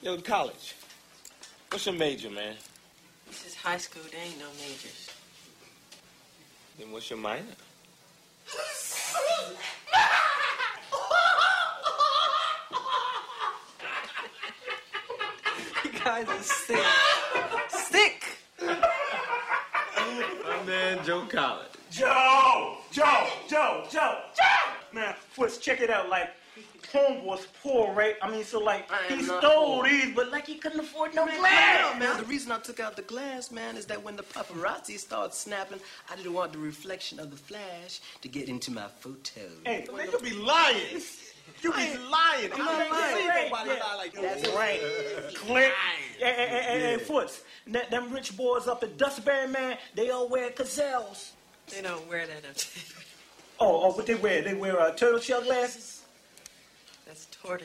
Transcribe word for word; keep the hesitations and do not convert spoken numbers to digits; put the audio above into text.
Yo, college. What's your major, man? This is high school. There ain't no majors. Then what's your minor? You guys are sick. Sick! My man, Joe Collins. Joe! Joe! Joe! Joe! Joe! Man, Foots, check it out. Like, homeboy's poor, right? I mean, so, like, I am he not stole poor. these, but, like, he couldn't afford no Man, glass. no, man, the reason I took out the glass, man, is that when the paparazzi started snapping, I didn't want the reflection of the flash to get into my photo. Hey, Man, you be lying. You be lying. I'm not lying. Nobody Yeah. lie like that. That's right. Click. Hey, hey, hey, hey, hey, Foots, that, them rich boys up at Dustberry, man, they all wear gazelles. They don't wear that up there. Oh, oh, what they wear? They wear uh, turtle shell glasses? That's tortoise.